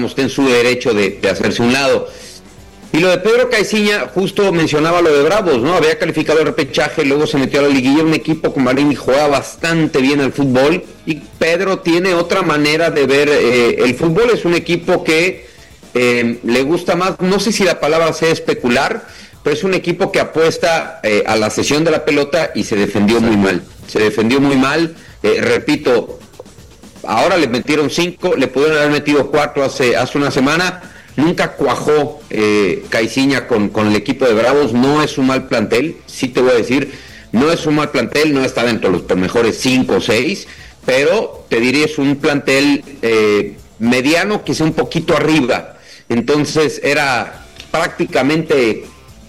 digamos, está en su derecho de hacerse un lado. Y lo de Pedro Caiciña, justo mencionaba lo de Bravos, ¿no? Había calificado el repechaje, luego se metió a la liguilla, un equipo con Marini juega bastante bien al fútbol, y Pedro tiene otra manera de ver el fútbol. Es un equipo que le gusta más, no sé si la palabra sea especular, pero es un equipo que apuesta a la cesión de la pelota y se defendió muy mal, repito, ahora le metieron 5, le pudieron haber metido 4 hace una semana. Nunca cuajó Caiciña con el equipo de Bravos. No es un mal plantel, sí te voy a decir, no es un mal plantel, no está dentro de los mejores 5 o 6, pero te diría es un plantel mediano, quizá un poquito arriba. Entonces era prácticamente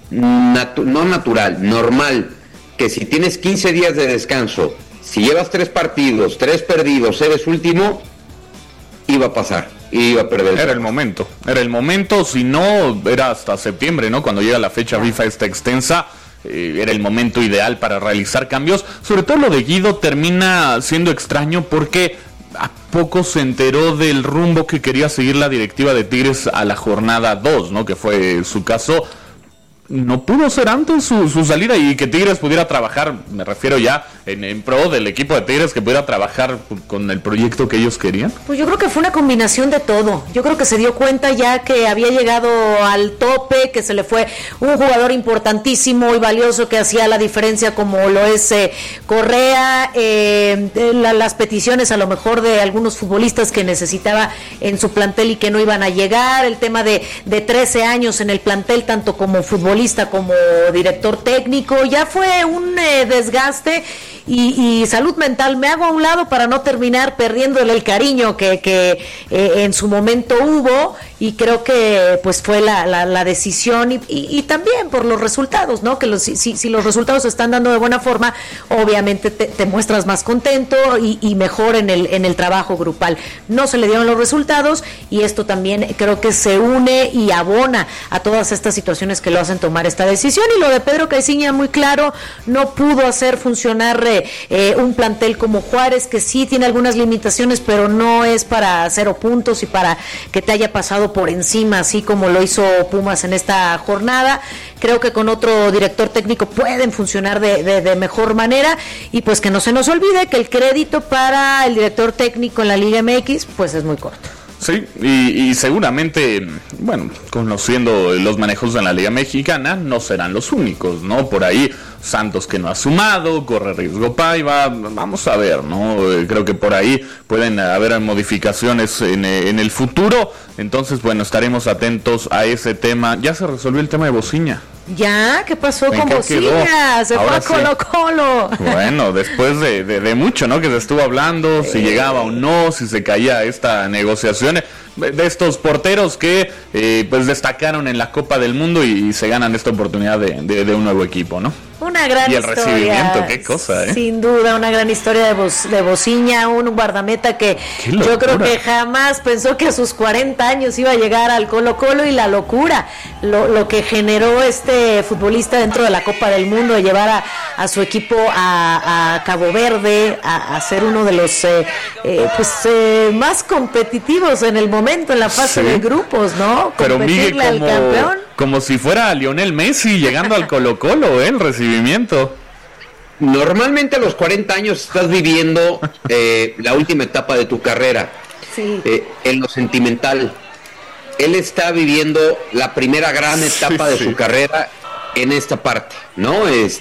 normal, que si tienes 15 días de descanso, si llevas 3 partidos, 3 perdidos, eres último, iba a pasar. Iba a perder. Era el momento, si no, era hasta septiembre, ¿no? Cuando llega la fecha FIFA esta extensa, era el momento ideal para realizar cambios. Sobre todo lo de Guido termina siendo extraño porque a poco se enteró del rumbo que quería seguir la directiva de Tigres a la jornada 2, ¿no? Que fue su caso. No pudo ser antes su salida y que Tigres pudiera trabajar, me refiero ya en pro del equipo de Tigres, que pudiera trabajar con el proyecto que ellos querían. Pues yo creo que fue una combinación de todo. Yo creo que se dio cuenta ya que había llegado al tope, que se le fue un jugador importantísimo y valioso que hacía la diferencia, como lo es Correa, las peticiones a lo mejor de algunos futbolistas que necesitaba en su plantel y que no iban a llegar, el tema de 13 años en el plantel, tanto como futbolista como director técnico, ya fue un desgaste y salud mental. Me hago a un lado para no terminar perdiéndole el cariño que en su momento hubo, y creo que pues fue la decisión y también por los resultados, ¿no? Que si los resultados se están dando de buena forma, obviamente te muestras más contento y mejor en el trabajo grupal. No se le dieron los resultados y esto también creo que se une y abona a todas estas situaciones que lo hacen tomar esta decisión. Y lo de Pedro Caiciña, muy claro, no pudo hacer funcionar un plantel como Juárez, que sí tiene algunas limitaciones, pero no es para 0 puntos y para que te haya pasado por encima, así como lo hizo Pumas en esta jornada. Creo que con otro director técnico pueden funcionar de mejor manera, y pues que no se nos olvide que el crédito para el director técnico en la Liga MX pues es muy corto. Sí, y seguramente, bueno, conociendo los manejos en la Liga Mexicana, no serán los únicos, ¿no? Por ahí Santos, que no ha sumado, corre riesgo Paiva, vamos a ver, ¿no? Creo que por ahí pueden haber modificaciones en el futuro. Entonces, bueno, estaremos atentos a ese tema. Ya se resolvió el tema de Bociña. Ya, ¿qué pasó con Bociña? Se fue a Colo-Colo. Bueno, después de mucho, ¿no? Que se estuvo hablando, si llegaba o no, si se caía esta negociación de estos porteros que pues destacaron en la Copa del Mundo y se ganan esta oportunidad de un nuevo equipo, ¿no? Una gran historia. Y el recibimiento, qué cosa, ¿eh? Sin duda, una gran historia de Bociña, un guardameta que yo creo que jamás pensó que a sus 40 años iba a llegar al Colo-Colo, y la locura, lo que generó este futbolista dentro de la Copa del Mundo, de llevar a su equipo a Cabo Verde, a ser uno de los más competitivos en el momento, en la fase de grupos, ¿no? Pero Miguel, al campeón. Como si fuera Lionel Messi llegando al Colo-Colo, el recibimiento. Normalmente a los 40 años estás viviendo la última etapa de tu carrera, sí. En lo sentimental. Él está viviendo la primera gran etapa de su carrera en esta parte, ¿no?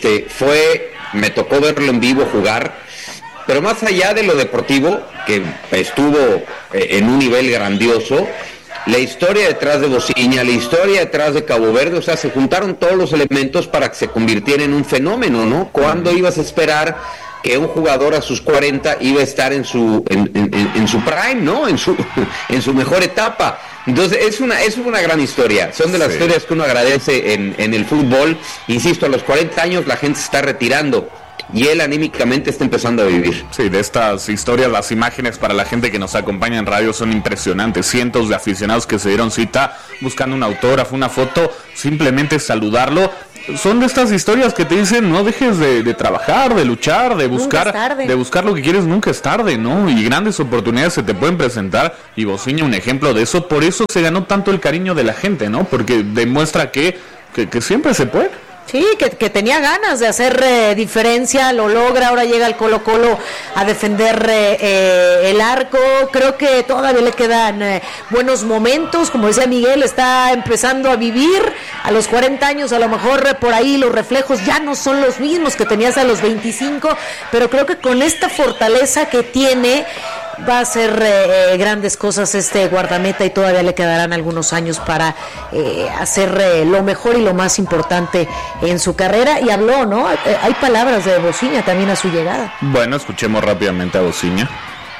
Me tocó verlo en vivo jugar, pero más allá de lo deportivo, que estuvo en un nivel grandioso, la historia detrás de Bociña, la historia detrás de Cabo Verde, o sea, se juntaron todos los elementos para que se convirtiera en un fenómeno, ¿no? ¿Cuándo ibas a esperar que un jugador a sus 40 iba a estar en su prime, ¿no? En su mejor etapa. Entonces es una gran historia. Son de las historias que uno agradece en el fútbol. Insisto, a los 40 años la gente se está retirando y él anímicamente está empezando a vivir. Sí, de estas historias, las imágenes para la gente que nos acompaña en radio son impresionantes. Cientos de aficionados que se dieron cita buscando un autógrafo, una foto, simplemente saludarlo. son de estas historias que te dicen no dejes de trabajar, de luchar, de buscar lo que quieres, nunca es tarde, ¿no? Y grandes oportunidades se te pueden presentar, y Bociña un ejemplo de eso. Por eso se ganó tanto el cariño de la gente, ¿no? Porque demuestra que siempre se puede. Sí, que tenía ganas de hacer diferencia, lo logra, ahora llega el Colo-Colo a defender el arco. Creo que todavía le quedan buenos momentos, como decía Miguel, está empezando a vivir a los 40 años, a lo mejor por ahí los reflejos ya no son los mismos que tenías a los 25, pero creo que con esta fortaleza que tiene va a hacer grandes cosas este guardameta, y todavía le quedarán algunos años para hacer lo mejor y lo más importante en su carrera. Y habló, ¿no? Hay palabras de Bociña también a su llegada. Bueno, escuchemos rápidamente a Bociña.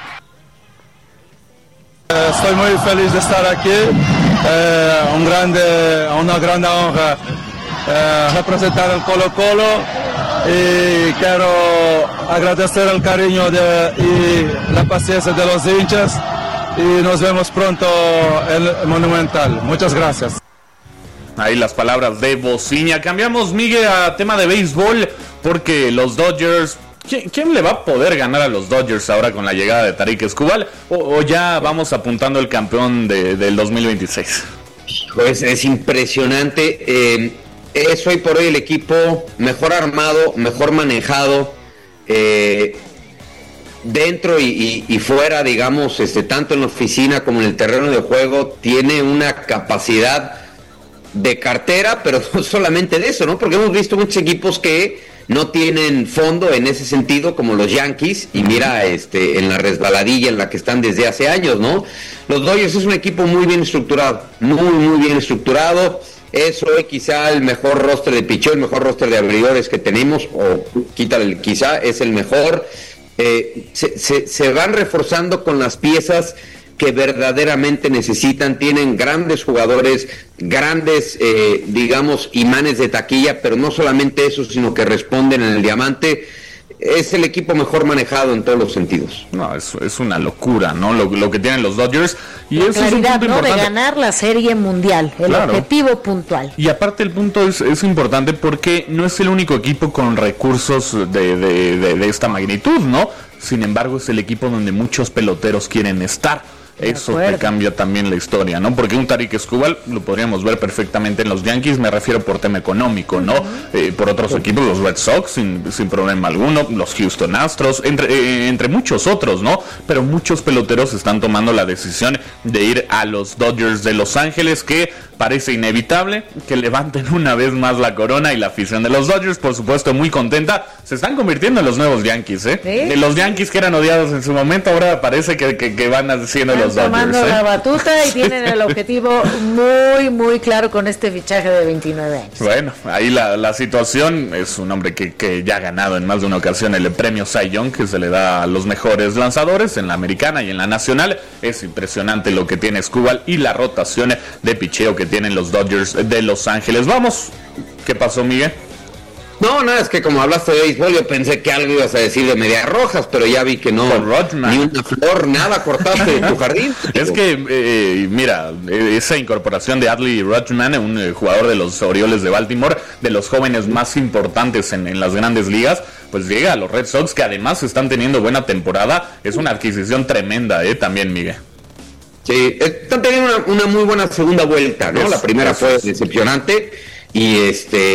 Estoy muy feliz de estar aquí, una grande honra representar el Colo-Colo, y quiero agradecer el cariño y la paciencia de los hinchas, y nos vemos pronto en el Monumental. Muchas gracias. Ahí las palabras de Bociña. Cambiamos, Miguel, a tema de béisbol, porque los Dodgers... ¿Quién le va a poder ganar a los Dodgers ahora con la llegada de Tarik Skubal? ¿O ya vamos apuntando el campeón del 2026? Pues es impresionante. Es hoy por hoy el equipo mejor armado, mejor manejado, dentro y fuera, digamos, tanto en la oficina como en el terreno de juego. Tiene una capacidad de cartera, pero no solamente de eso, ¿no? Porque hemos visto muchos equipos que no tienen fondo en ese sentido, como los Yankees, y mira en la resbaladilla en la que están desde hace años, ¿no? Los Dodgers es un equipo muy bien estructurado, muy bien estructurado. Es hoy quizá el mejor roster de picheo, el mejor roster de abridores que tenemos, o quítale, quizá es el mejor. Se van reforzando con las piezas que verdaderamente necesitan. Tienen grandes jugadores, grandes, digamos, imanes de taquilla, pero no solamente eso, sino que responden en el diamante. Es el equipo mejor manejado en todos los sentidos. No, es una locura, ¿no? Lo que tienen los Dodgers. Y la eso claridad, es un punto ¿no? importante. De ganar la Serie Mundial, el objetivo puntual. Y aparte el punto es importante porque no es el único equipo con recursos de esta magnitud, ¿no? Sin embargo, es el equipo donde muchos peloteros quieren estar. Eso te cambia también la historia, ¿no? Porque un Tarik Skubal lo podríamos ver perfectamente en los Yankees, me refiero por tema económico, ¿no? Por otros equipos, los Red Sox, sin problema alguno, los Houston Astros, entre muchos otros, ¿no? Pero muchos peloteros están tomando la decisión de ir a los Dodgers de Los Ángeles, que parece inevitable que levanten una vez más la corona, y la afición de los Dodgers, por supuesto, muy contenta. Se están convirtiendo en los nuevos Yankees, ¿eh? ¿Sí? Los Yankees que eran odiados en su momento, ahora parece que van haciendo los Dodgers. Tomando la batuta y tienen el objetivo muy claro con este fichaje de 29 años. Bueno, ahí la situación. Es un hombre que ya ha ganado en más de una ocasión el premio Cy Young, que se le da a los mejores lanzadores en la americana y en la nacional. Es impresionante lo que tiene Skubal y la rotación de picheo que tienen los Dodgers de Los Ángeles. Vamos, ¿qué pasó, Miguel? No, nada, es que como hablaste de béisbol, yo pensé que algo ibas a decir de Medias Rojas, pero ya vi que no, ni una flor, nada cortaste de tu jardín. Es que, mira, esa incorporación de Adley Rutschman, un jugador de los Orioles de Baltimore, de los jóvenes más importantes en las grandes ligas, pues llega a los Red Sox, que además están teniendo buena temporada. Es una adquisición tremenda, también, Miguel. Sí, están teniendo una muy buena segunda vuelta, ¿no? La primera fue decepcionante. Y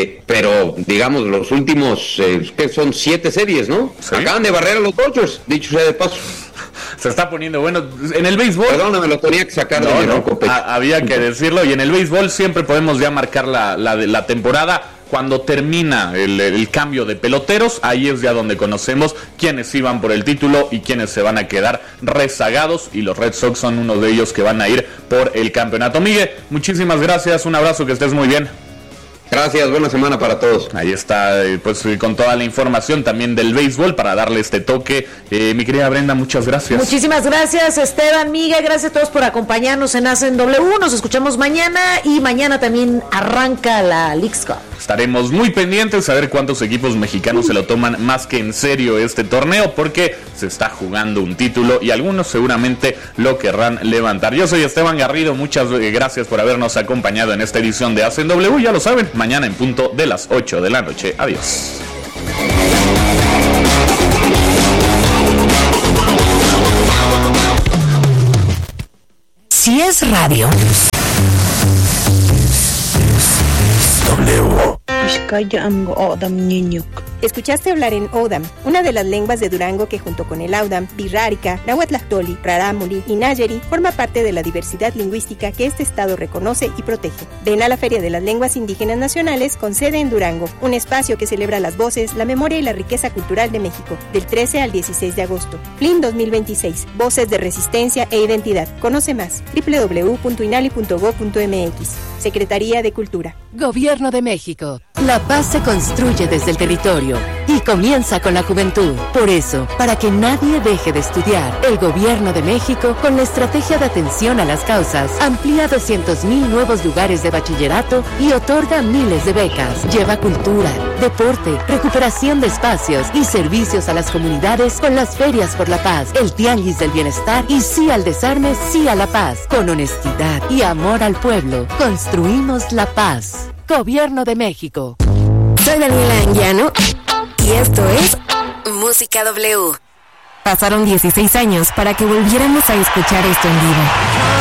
pero digamos los últimos que son 7 series, ¿no? Sí. Acaban de barrer a los Dodgers, dicho sea de paso. Se está poniendo bueno en el béisbol. Perdóname, lo tenía que sacar de mi ronco pecho. Había que decirlo. Y en el béisbol siempre podemos ya marcar la temporada. Cuando termina el cambio de peloteros, ahí es ya donde conocemos quiénes iban por el título y quiénes se van a quedar rezagados, y los Red Sox son uno de ellos que van a ir por el campeonato. Miguel, muchísimas gracias, un abrazo, que estés muy bien. Gracias, buena semana para todos. Ahí está, pues con toda la información también del béisbol para darle este toque. Mi querida Brenda, muchas gracias. Muchísimas gracias, Esteban, Miguel, gracias a todos por acompañarnos en Hacen W. Nos escuchamos mañana, y mañana también arranca la Leagues Cup. estaremos muy pendientes a ver cuántos equipos mexicanos se lo toman más que en serio este torneo, porque se está jugando un título y algunos seguramente lo querrán levantar. Yo soy Esteban Garrido, muchas gracias por habernos acompañado en esta edición de Hacen W. Ya lo saben, mañana en punto de las 8 de la noche. Adiós. Si es radio. Escuchaste hablar en Odam, una de las lenguas de Durango que junto con el Audam, Birrárica, Nahuatlactoli, Rarámuri y Nayeri forma parte de la diversidad lingüística que este estado reconoce y protege. Ven a la Feria de las Lenguas Indígenas Nacionales con sede en Durango, un espacio que celebra las voces, la memoria y la riqueza cultural de México, del 13 al 16 de agosto. FLIN 2026, Voces de Resistencia e Identidad. Conoce más, www.inali.gov.mx. Secretaría de Cultura. Gobierno de México. La paz se construye desde el territorio y comienza con la juventud. Por eso, para que nadie deje de estudiar, el Gobierno de México, con la estrategia de atención a las causas, amplía 200,000 nuevos lugares de bachillerato y otorga miles de becas. Lleva cultura, deporte, recuperación de espacios y servicios a las comunidades con las ferias por la paz, el tianguis del bienestar y sí al desarme, sí a la paz. Con honestidad y amor al pueblo, construimos la paz. Gobierno de México. Soy Daniela Anguiano y esto es Música W. Pasaron 16 años para que volviéramos a escuchar esto en vivo.